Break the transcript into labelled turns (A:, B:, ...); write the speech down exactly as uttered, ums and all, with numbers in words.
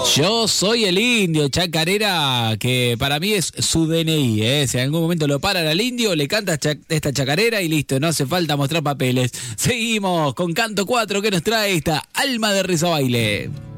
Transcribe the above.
A: Yo soy el indio, chacarera, que para mí es su D N I, ¿eh? Si en algún momento lo paran al indio, le canta esta chacarera y listo, no hace falta mostrar papeles. Seguimos con Canto cuatro que nos trae esta alma de risa baile.